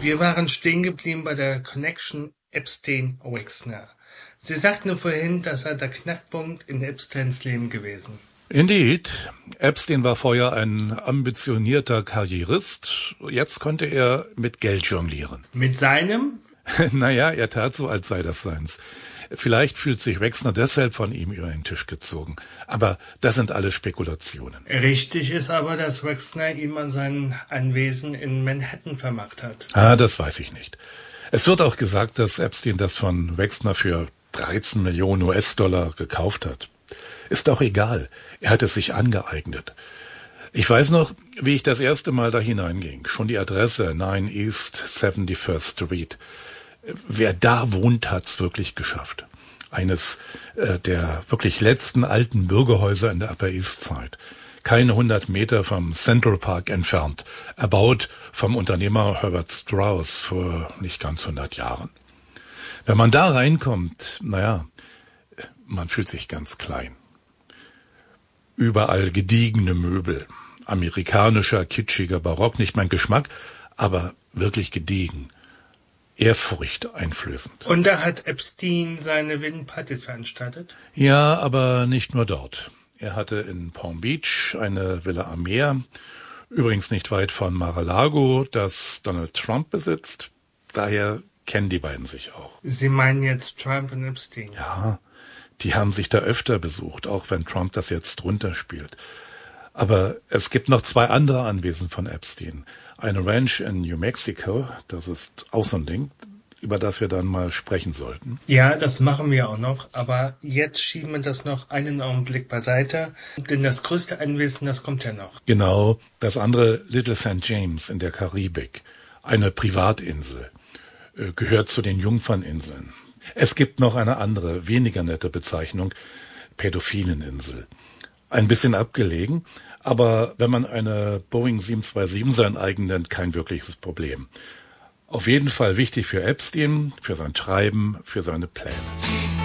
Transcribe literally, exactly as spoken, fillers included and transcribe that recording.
Wir waren stehen geblieben bei der Connection Epstein-Wexner. Sie sagten vorhin, das sei der Knackpunkt in Epsteins Leben gewesen. Indeed. Epstein war vorher ein ambitionierter Karrierist. Jetzt konnte er mit Geld jonglieren. Mit seinem? Naja, er tat so, als sei das seins. Vielleicht fühlt sich Wexner deshalb von ihm über den Tisch gezogen. Aber das sind alles Spekulationen. Richtig ist aber, dass Wexner ihm an sein Anwesen in Manhattan vermacht hat. Ah, das weiß ich nicht. Es wird auch gesagt, dass Epstein das von Wexner für dreizehn Millionen U S-Dollar gekauft hat. Ist auch egal. Er hat es sich angeeignet. Ich weiß noch, wie ich das erste Mal da hineinging. Schon die Adresse neun East seventy-first Street. Wer da wohnt, hat's wirklich geschafft. Eines äh, der wirklich letzten alten Bürgerhäuser in der Upper East Side. Keine hundert Meter vom Central Park entfernt. Erbaut vom Unternehmer Herbert Strauss vor nicht ganz hundert Jahren. Wenn man da reinkommt, naja, man fühlt sich ganz klein. Überall gediegene Möbel. Amerikanischer, kitschiger Barock, nicht mein Geschmack, aber wirklich gediegen. Ehrfurcht einflößend. Und da hat Epstein seine Wedding-Partys veranstaltet? Ja, aber nicht nur dort. Er hatte in Palm Beach eine Villa am Meer, übrigens nicht weit von Mar-a-Lago, das Donald Trump besitzt. Daher kennen die beiden sich auch. Sie meinen jetzt Trump und Epstein? Ja, die haben sich da öfter besucht, auch wenn Trump das jetzt runterspielt. Aber es gibt noch zwei andere Anwesen von Epstein. Eine Ranch in New Mexico, das ist auch so ein Ding, über das wir dann mal sprechen sollten. Ja, das machen wir auch noch, aber jetzt schieben wir das noch einen Augenblick beiseite, denn das größte Anwesen, das kommt ja noch. Genau, das andere Little Saint James in der Karibik, eine Privatinsel, gehört zu den Jungferninseln. Es gibt noch eine andere, weniger nette Bezeichnung, Pädophileninsel. Ein bisschen abgelegen, aber wenn man eine Boeing sieben zwei sieben sein eigen nennt, kein wirkliches Problem. Auf jeden Fall wichtig für Epstein, für sein Treiben, für seine Pläne.